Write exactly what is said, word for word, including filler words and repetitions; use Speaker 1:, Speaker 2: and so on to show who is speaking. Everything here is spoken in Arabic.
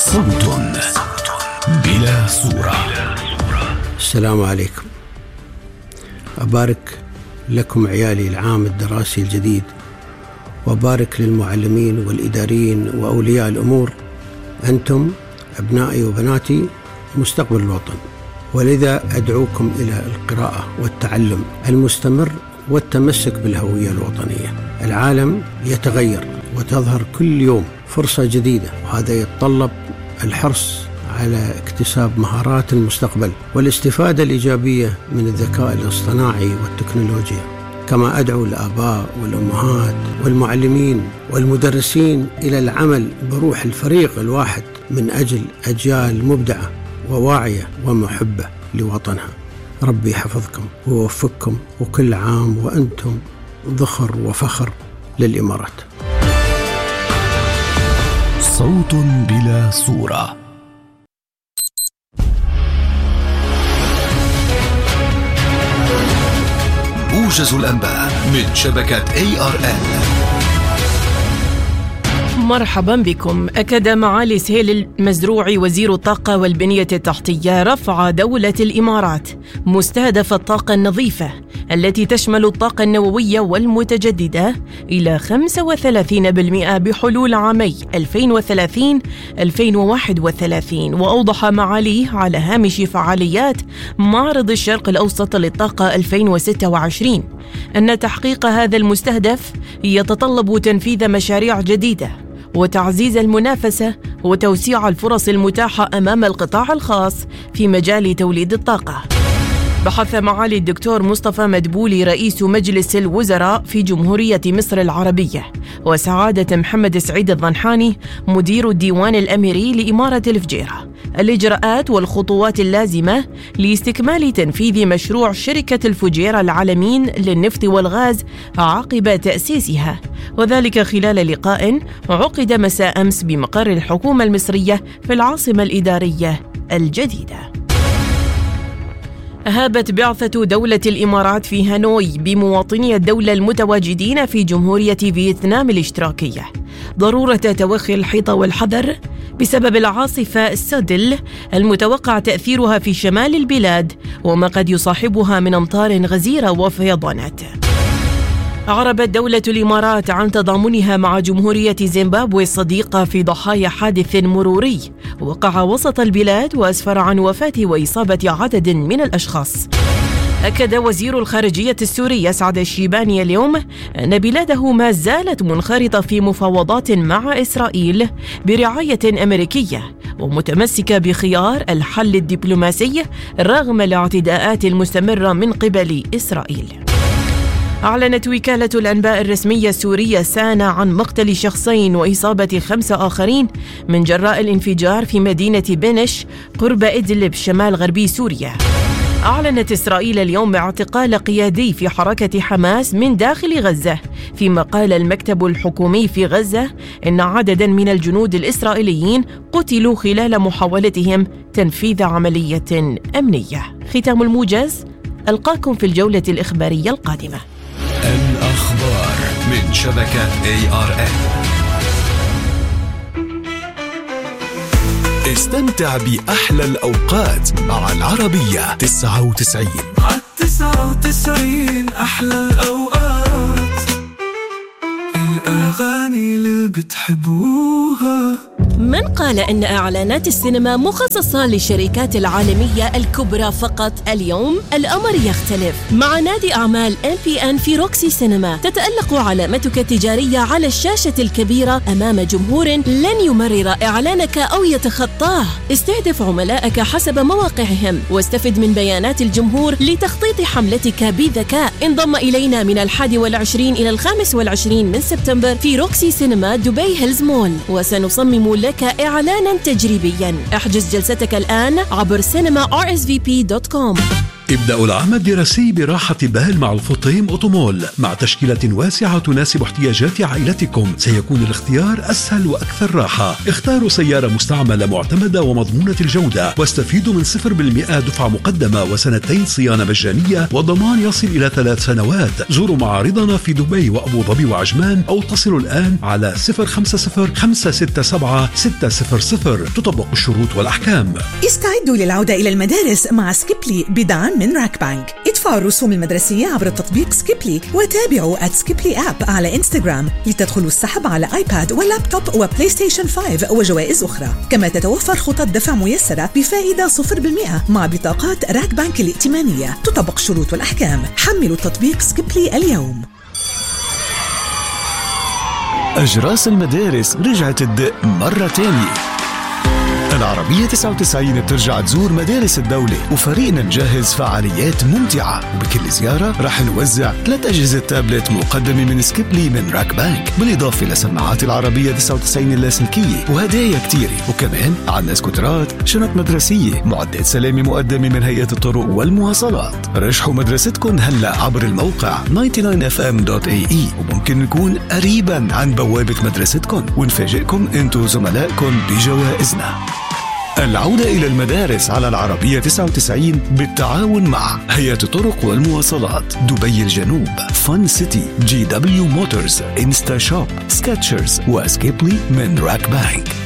Speaker 1: صوت بلا صورة.
Speaker 2: السلام عليكم. أبارك لكم عيالي العام الدراسي الجديد، وأبارك للمعلمين والإداريين وأولياء الأمور. أنتم أبنائي وبناتي مستقبل الوطن، ولذا أدعوكم إلى القراءة والتعلم المستمر والتمسك بالهوية الوطنية. العالم يتغير وتظهر كل يوم فرصة جديدة، وهذا يتطلب الحرص على اكتساب مهارات المستقبل والاستفادة الإيجابية من الذكاء الاصطناعي والتكنولوجيا. كما أدعو الآباء والأمهات والمعلمين والمدرسين إلى العمل بروح الفريق الواحد من أجل أجيال مبدعة وواعية ومحبة لوطنها. ربي يحفظكم ويوفقكم، وكل عام وأنتم ذخر وفخر للإمارات.
Speaker 1: صوت بلا صورة. موجز الأنباء من شبكة إيه آر إن.
Speaker 3: مرحبا بكم. أكد معالي سهيل المزروعي وزير الطاقة والبنية التحتية رفع دولة الإمارات مستهدف الطاقة النظيفة التي تشمل الطاقة النووية والمتجددة إلى خمسة وثلاثين بالمئة بحلول عامي ألفين وثلاثين ألفين وواحد وثلاثين. وأوضح معاليه على هامش فعاليات معرض الشرق الأوسط للطاقة ألفين وستة وعشرين أن تحقيق هذا المستهدف يتطلب تنفيذ مشاريع جديدة وتعزيز المنافسة وتوسيع الفرص المتاحة أمام القطاع الخاص في مجال توليد الطاقة. بحث معالي الدكتور مصطفى مدبولي رئيس مجلس الوزراء في جمهورية مصر العربية وسعادة محمد سعيد الضنحاني مدير الديوان الأميري لإمارة الفجيرة الإجراءات والخطوات اللازمة لاستكمال تنفيذ مشروع شركة الفجيرة العالمين للنفط والغاز عقب تأسيسها، وذلك خلال لقاء عقد مساء أمس بمقر الحكومة المصرية في العاصمة الإدارية الجديدة. أهابت بعثة دولة الإمارات في هانوي بمواطني الدولة المتواجدين في جمهورية فيتنام الاشتراكية ضرورة توخي الحيطة والحذر بسبب العاصفة السادل المتوقع تأثيرها في شمال البلاد وما قد يصاحبها من أمطار غزيرة وفيضانات. أعربت دولة الإمارات عن تضامنها مع جمهورية زيمبابوي الصديقة في ضحايا حادث مروري وقع وسط البلاد وأسفر عن وفاة وإصابة عدد من الأشخاص. أكد وزير الخارجية السوري سعد الشيباني اليوم أن بلاده ما زالت منخرطة في مفاوضات مع إسرائيل برعاية أمريكية ومتمسكة بخيار الحل الدبلوماسي رغم الاعتداءات المستمرة من قبل إسرائيل. أعلنت وكالة الأنباء الرسمية السورية سانا عن مقتل شخصين وإصابة خمسة آخرين من جراء الانفجار في مدينة بنش قرب إدلب شمال غربي سوريا. أعلنت إسرائيل اليوم اعتقال قيادي في حركة حماس من داخل غزة، فيما قال المكتب الحكومي في غزة إن عدداً من الجنود الإسرائيليين قتلوا خلال محاولتهم تنفيذ عملية أمنية. ختام الموجز، ألقاكم في الجولة الإخبارية القادمة.
Speaker 1: الأخبار من شبكة إيه آر إن. استمتع بأحلى الأوقات مع العربية تسعة وتسعين.
Speaker 4: على تسعة وتسعين أحلى الأوقات، الأغاني اللي بتحبوها.
Speaker 5: من قال إن إعلانات السينما مخصصة للشركات العالمية الكبرى فقط؟ اليوم الأمر يختلف. مع نادي أعمال إم بي إن في روكسي سينما تتألق علامتك التجارية على الشاشة الكبيرة أمام جمهور لن يمرر إعلانك أو يتخطاه. استهدف عملائك حسب مواقعهم واستفد من بيانات الجمهور لتخطيط حملتك بذكاء. انضم إلينا من الحادي والعشرين إلى الخامس والعشرين من سبتمبر في روكسي سينما دبي هيلز مول، وسنصمم لك إعلانا تجريبيا. احجز جلستك الآن عبر سينما آر إس في بي دوت كوم.
Speaker 1: ابدأوا العام الدراسي براحة بال مع الفطيم أوتومول. مع تشكيلة واسعة تناسب احتياجات عائلتكم سيكون الاختيار أسهل وأكثر راحة. اختاروا سيارة مستعملة معتمدة ومضمونة الجودة، واستفيدوا من صفر بالمئة دفعة مقدمة وسنتين صيانة مجانية وضمان يصل إلى ثلاث سنوات. زوروا معارضنا في دبي وأبو ظبي وعجمان، أو اتصلوا الآن على صفر خمسة صفر خمسة ستة سبعة ستة صفر صفر. تطبق الشروط والأحكام.
Speaker 6: استعدوا للعودة إلى المدارس مع سكيبلي بدعم من راك بانك. ادفعوا الرسوم المدرسية عبر التطبيق سكيبلي، وتابعوا سكيبلي آب على إنستغرام لتدخلوا السحب على آيباد واللابتوب وبلاي ستيشن خمسة وجوائز أخرى. كما تتوفر خطط دفع ميسرة بفائدة صفر بالمئة مع بطاقات راك بانك الائتمانية. تطبق الشروط والأحكام. حملوا تطبيق سكيبلي اليوم.
Speaker 1: أجراس المدارس رجعت تدق مرة تانية. العربية تسعة وتسعين بترجع تزور مدارس الدولة، وفريقنا مجهز فعاليات ممتعة، وبكل زيارة رح نوزع ثلاث أجهزة تابلت مقدمة من سكيبلي من راك بانك، بالإضافة لسماعات العربية تسعة وتسعين اللاسلكية وهدايا كتيرة. وكمان عنا سكوترات، شنط مدرسية، معدات سلامة مقدمة من هيئة الطرق والمواصلات. رجحوا مدرستكم هلأ عبر الموقع تسعة وتسعين إف إم دوت إيه إي، وممكن نكون قريبا عن بوابة مدرستكم ونفاجئكم انتو وزملائكم بجوائزنا. العودة إلى المدارس على العربية تسعة وتسعين بالتعاون مع هيئة الطرق والمواصلات، دبي الجنوب، فن سيتي، جي دبليو موتورز، انستا شوب، سكتشرز، وسكيبلي من راك بانك.